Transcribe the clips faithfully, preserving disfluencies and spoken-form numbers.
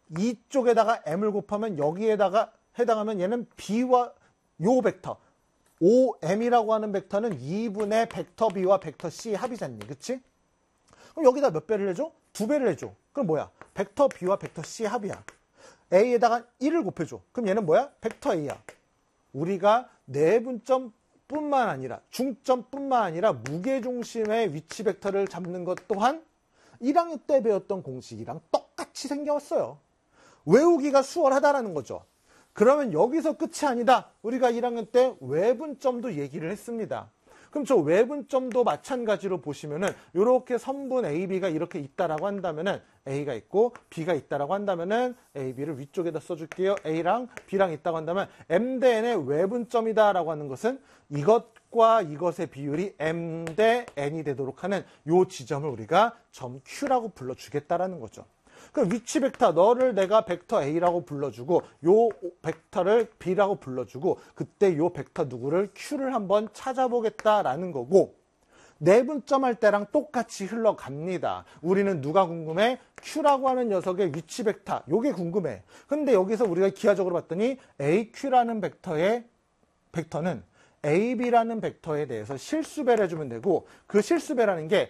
이쪽에다가 m을 곱하면 여기에다가 해당하면 얘는 b와 요 벡터 오엠이라고 하는 벡터는 이분의 벡터 b와 벡터 c의 합이잖니. 그치? 그럼 여기다 몇 배를 해줘? 두 배를 해줘. 그럼 뭐야? 벡터 b와 벡터 c의 합이야. a에다가 일을 곱해줘. 그럼 얘는 뭐야? 벡터 a야. 우리가 내분점 뿐만 아니라 중점뿐만 아니라 무게중심의 위치 벡터를 잡는 것 또한 일 학년 때 배웠던 공식이랑 똑같이 생겨왔어요. 외우기가 수월하다라는 거죠. 그러면 여기서 끝이 아니다. 우리가 일 학년 때 외분점도 얘기를 했습니다. 그럼 저 외분점도 마찬가지로 보시면은 이렇게 선분 A, B가 이렇게 있다라고 한다면은 A가 있고 B가 있다라고 한다면은 A, B를 위쪽에다 써줄게요. A랑 B랑 있다고 한다면 M 대 N의 외분점이다라고 하는 것은 이것과 이것의 비율이 M 대 N이 되도록 하는 이 지점을 우리가 점 Q라고 불러주겠다라는 거죠. 그럼 위치 벡터 너를 내가 벡터 A라고 불러주고 요 벡터를 B라고 불러주고 그때 요 벡터 누구를 Q를 한번 찾아보겠다라는 거고 내분점 할 때랑 똑같이 흘러갑니다. 우리는 누가 궁금해? Q라고 하는 녀석의 위치 벡터 요게 궁금해. 근데 여기서 우리가 기하적으로 봤더니 에이큐라는 벡터의 벡터는 에이비라는 벡터에 대해서 실수배를 해주면 되고 그 실수배라는 게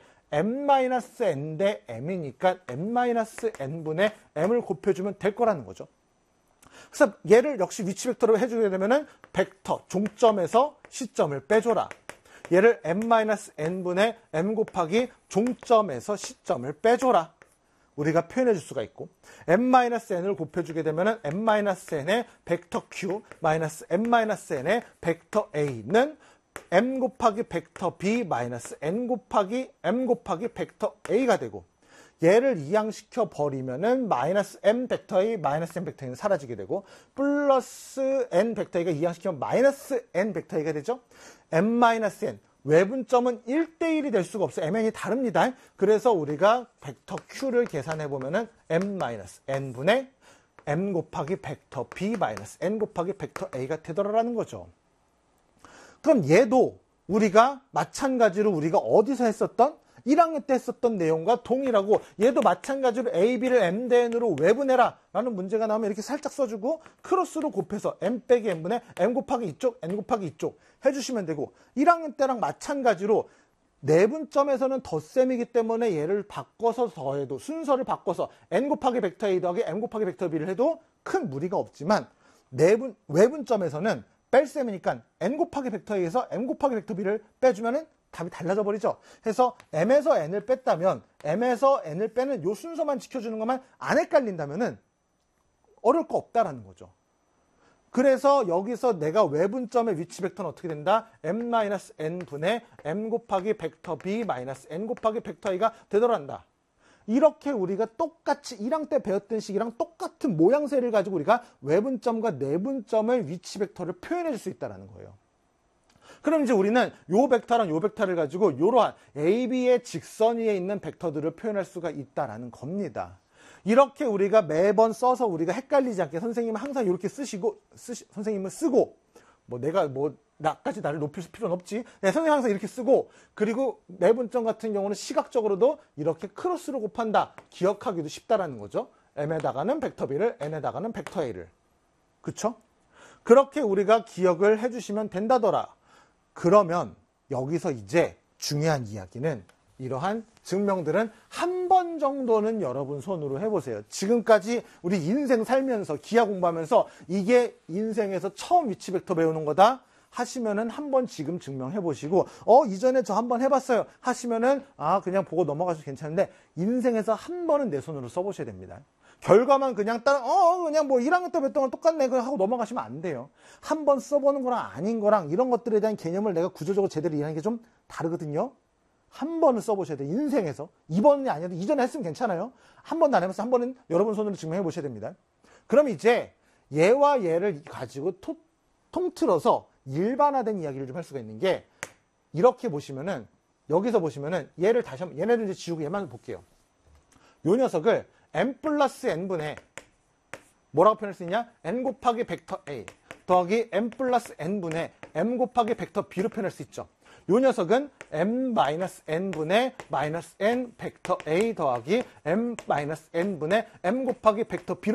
m-n 대 m이니까 m-n분의 m을 곱해주면 될 거라는 거죠. 그래서 얘를 역시 위치 벡터로 해주게 되면은 벡터 종점에서 시점을 빼줘라. 얘를 m-n분의 m 곱하기 종점에서 시점을 빼줘라. 우리가 표현해 줄 수가 있고 m-n을 곱해주게 되면은 m-n의 벡터 q 마이너스 m-n의 벡터 a는 m 곱하기 벡터 b 마이너스 n 곱하기 m 곱하기 벡터 a가 되고 얘를 이항시켜 버리면은 마이너스 m 벡터 a 마이너스 m 벡터 a는 사라지게 되고 플러스 n 벡터 a가 이항시키면 마이너스 n 벡터 a가 되죠. m-n 외분점은 일 대 일이 될 수가 없어요. mn이 다릅니다. 그래서 우리가 벡터 q를 계산해 보면은 m-n분의 m 곱하기 벡터 b 마이너스 n 곱하기 벡터 a가 되더라라는 거죠. 그럼 얘도 우리가 마찬가지로 우리가 어디서 했었던 일 학년 때 했었던 내용과 동일하고 얘도 마찬가지로 A, B를 M 대 N으로 외분해라 라는 문제가 나오면 이렇게 살짝 써주고 크로스로 곱해서 M 빼기 N분의 M 곱하기 이쪽, N 곱하기 이쪽 해주시면 되고 일 학년 때랑 마찬가지로 내분점에서는 덧셈이기 때문에 얘를 바꿔서 더해도 순서를 바꿔서 N 곱하기 벡터 A 더하기 M 곱하기 벡터 B를 해도 큰 무리가 없지만 내분, 외분점에서는 뺄셈이니까 N 곱하기 벡터 A에서 M 곱하기 벡터 B를 빼주면은 답이 달라져 버리죠. 해서 M에서 N을 뺐다면 M에서 N을 빼는 요 순서만 지켜주는 것만 안 헷갈린다면은 어려울 거 없다라는 거죠. 그래서 여기서 내가 외분점의 위치 벡터는 어떻게 된다? M-N분의 M 곱하기 벡터 B 마이너스 N 곱하기 벡터 A가 되더란다. 이렇게 우리가 똑같이 일 학년 때 배웠던 식이랑 똑같은 모양새를 가지고 우리가 외분점과 내분점의 위치 벡터를 표현해 줄 수 있다는 거예요. 그럼 이제 우리는 요 벡터랑 요 벡터를 가지고 이러한 A, B의 직선 위에 있는 벡터들을 표현할 수가 있다는 겁니다. 이렇게 우리가 매번 써서 우리가 헷갈리지 않게 선생님은 항상 이렇게 쓰시고, 쓰시, 선생님은 쓰고, 뭐 내가 뭐, 나까지 나를 높일 필요는 없지. 네, 선생님 항상 이렇게 쓰고, 그리고 내분점 같은 경우는 시각적으로도 이렇게 크로스로 곱한다. 기억하기도 쉽다라는 거죠. M에다가는 벡터 B를, N에다가는 벡터 A를. 그쵸? 그렇게 우리가 기억을 해주시면 된다더라. 그러면 여기서 이제 중요한 이야기는 이러한 증명들은 한 번 정도는 여러분 손으로 해보세요. 지금까지 우리 인생 살면서 기하 공부하면서 이게 인생에서 처음 위치 벡터 배우는 거다 하시면은 한 번 지금 증명해 보시고 어 이전에 저 한 번 해봤어요 하시면은 아 그냥 보고 넘어가셔도 괜찮은데 인생에서 한 번은 내 손으로 써보셔야 됩니다. 결과만 그냥 따라 어 그냥 뭐 일 학년 때 배웠던 건 똑같네 그거 하고 넘어가시면 안 돼요. 한 번 써보는 거랑 아닌 거랑 이런 것들에 대한 개념을 내가 구조적으로 제대로 이해하는 게 좀 다르거든요. 한 번은 써보셔야 돼요. 인생에서. 이번이 아니어도 이전에 했으면 괜찮아요. 한 번도 안 해봤어. 한 번은 여러분 손으로 증명해 보셔야 됩니다. 그럼 이제 얘와 얘를 가지고 토, 통틀어서 일반화된 이야기를 좀 할 수가 있는 게 이렇게 보시면은 여기서 보시면은 얘를 다시 한번 얘네들 이제 지우고 얘만 볼게요. 요 녀석을 m 플러스 n분의 뭐라고 표현할 수 있냐? n 곱하기 벡터 a 더하기 m 플러스 n분의 m 곱하기 벡터 b로 표현할 수 있죠. 요 녀석은 m-n분의 마이너스 n 벡터 a 더하기 m-n분의 m 곱하기 벡터 b로